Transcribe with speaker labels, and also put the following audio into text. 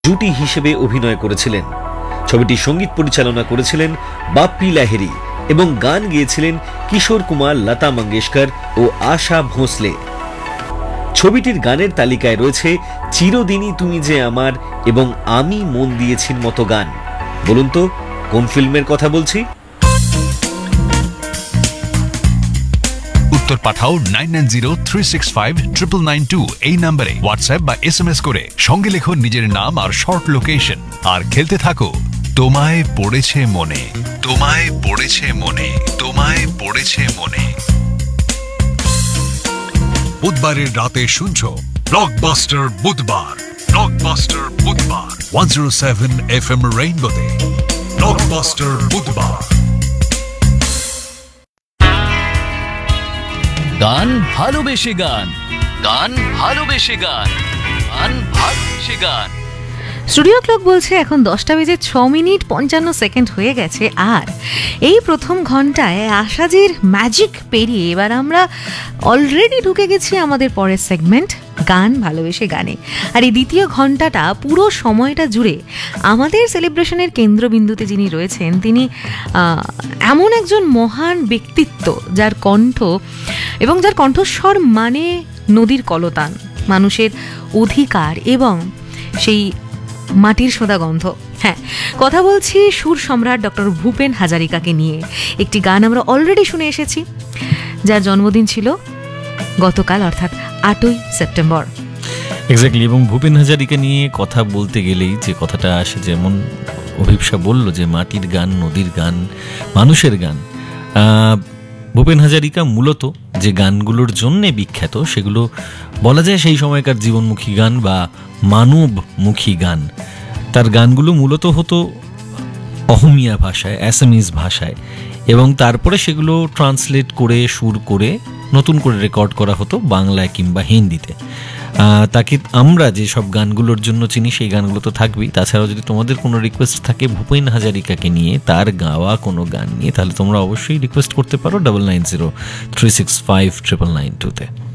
Speaker 1: জুটি হিসেবে অভিনয় করেছিলেন। ছবিটির সঙ্গীত পরিচালনা করেছিলেন বাপ্পি লাহিড়ী এবং গান গেয়েছিলেন কিশোর কুমার, লতা মঙ্গেশকর ও আশা ভোঁসলে। ছবিটির গানের তালিকায় রয়েছে চিরদিনই তুমি যে আমার এবং আমি মন দিয়েছির মতো গান। বলুন তো কোন ফিল্মের কথা বলছি?
Speaker 2: উত্তর পাঠাও 9903659992 এই নম্বরে হোয়াটসঅ্যাপ বা SMS করে। সঙ্গে লেখো নিজের নাম আর শর্ট লোকেশন, আর খেলতে থাকো তোমায় পড়েছে মনে, তোমায় পড়েছে মনে, তোমায় পড়েছে মনে। বুধবারের রাতে শুনছো ব্লকবাস্টার বুধবার, ব্লকবাস্টার বুধবার 107 FM রেইনবোতে। ব্লকবাস্টার বুধবার।
Speaker 3: গান ভালোবেসে গান, গান ভালোবেসে গান, গান ভালোবেসে গান।
Speaker 4: স্টুডিও ক্লক বলছে এখন 10:06:55 হয়ে গেছে। আর এই প্রথম ঘন্টায় আশাজির ম্যাজিক পেরিয়ে এবার আমরা অলরেডি ঢুকে গেছি আমাদের পরের সেগমেন্ট গান ভালোবেসে গানে। আর এই দ্বিতীয় ঘন্টাটা পুরো সময়টা জুড়ে আমাদের সেলিব্রেশনের কেন্দ্রবিন্দুতে যিনি রয়েছেন তিনি এমন একজন মহান ব্যক্তিত্ব যার কণ্ঠ এবং যার কণ্ঠস্বর মানে নদীর কলতান, মানুষের অধিকার এবং সেই মাটির সোঁদা গন্ধ। হ্যাঁ, কথা বলছি সুর সম্রাট ডক্টর ভূপেন হাজারিকাকে নিয়ে। একটি গান আমরা অলরেডি শুনে এসেছি, যার জন্মদিন ছিল গতকাল অর্থাৎ 8ই সেপ্টেম্বর।
Speaker 5: এক্স্যাক্টলি। এবং ভূপেন হাজারিকা নিয়ে কথা বলতে গেলেই যে কথাটা আসে, যেমন অভিপ্সা বলল যে মাটির গান, নদীর গান, মানুষের গান। ভূপেন হাজারিকা মূলত যে গানগুলোর জন্যে বিখ্যাত সেগুলো বলা যায় সেই সময়কার জীবনমুখী গান বা মানবমুখী গান। তার গানগুলো মূলত হতো অহমিয়া ভাষায়, অ্যাসামিজ ভাষায়, এবং তারপরে সেগুলো ট্রান্সলেট করে সুর করে নতুন করে রেকর্ড করা হতো বাংলায় কিংবা হিন্দিতে। তাকে আমরা যে সব গানগুলোর জন্য চিনি সেই গানগুলো তো থাকবেই। তাছাড়াও যদি তোমাদের কোনো রিকোয়েস্ট থাকে ভূপেন হাজারিকাকে নিয়ে, তার গাওয়া কোনো গান নিয়ে, তাহলে তোমরা অবশ্যই রিকোয়েস্ট করতে পারো 9903659992-তে।